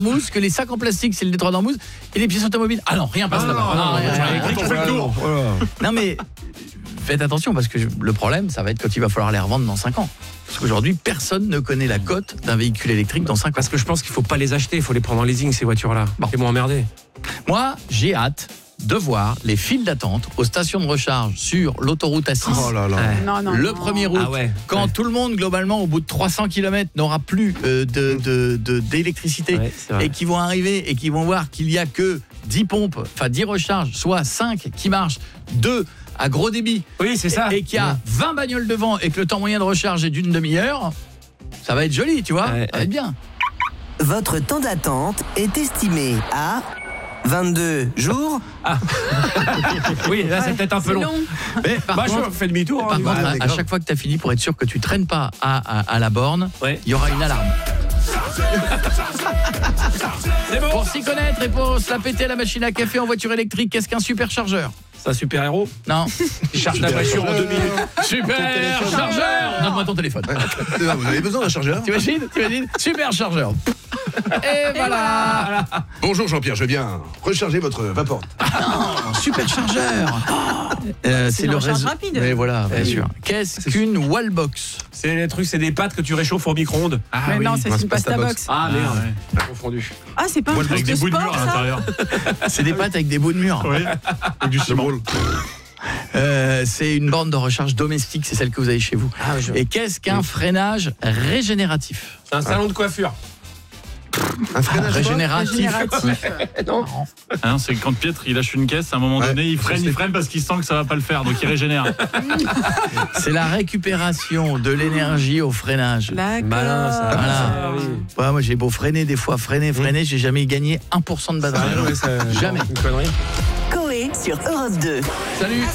mousse, que les sacs en plastique c'est le détruire en mousse et les pièces automobiles. Ah non, rien passe là-bas. Non mais faites attention parce que le problème ça va être quand il va falloir les revendre dans 5 ans. Parce qu'aujourd'hui personne ne connaît la cote d'un véhicule électrique dans 5 ans. Parce que je pense qu'il faut pas les acheter, il faut les prendre en leasing ces voitures-là. Bon. T'es moins emmerdé. Moi, j'ai hâte de voir les files d'attente aux stations de recharge sur l'autoroute A6. Oh là là. Le 1er août, quand tout le monde globalement au bout de 300 km n'aura plus d'électricité et qui vont arriver et qui vont voir qu'il y a que 10 pompes, enfin 10 recharges, soit 5 qui marchent, 2 à gros débit. Oui, c'est ça. Et qu'il y a 20 bagnoles devant et que le temps moyen de recharge est d'une demi-heure, ça va être joli, tu vois, ça va être bien. Votre temps d'attente est estimé à 22 jours. Oui, là c'est peut-être un peu long. Mais par contre, je fais demi-tour. Par contre, à chaque fois que tu as fini, pour être sûr que tu traînes pas à la borne, il y aura une alarme. Bon. Pour s'y connaître et pour se la péter à la machine à café en voiture électrique, qu'est-ce qu'un superchargeur? C'est un super-héros? Non. Il charge la voiture en 2 minutes. Super chargeur. Donne-moi ton téléphone. Vous avez besoin d'un chargeur? T'imagines? Super chargeur. Et voilà. Bonjour Jean-Pierre, je viens recharger votre vapeur. Non, super chargeur. C'est le réseau rapide. Mais voilà, bien sûr. Qu'est-ce qu'une wallbox? C'est les trucs, c'est des pâtes que tu réchauffes au micro-ondes. Mais non, c'est une pasta box. Ah merde, j'ai confondu. Ah, c'est pas un truc avec des de bouts de mur sport, à l'intérieur. C'est des pâtes avec des bouts de mur. Oui. Avec du ciment. C'est une borne de recharge domestique, c'est celle que vous avez chez vous. Et qu'est-ce qu'un freinage régénératif? C'est un salon de coiffure. Un freinage régénératif. Non. Hein, c'est quand Pietre il lâche une caisse, à un moment donné, il freine parce qu'il sent que ça va pas le faire, donc il régénère. C'est la récupération de l'énergie au freinage. Malin, ça. Voilà. Ouais, moi j'ai beau freiner des fois, freiner, j'ai jamais gagné 1% de batterie. Jamais. Une connerie. Coé sur Europe 2. Salut.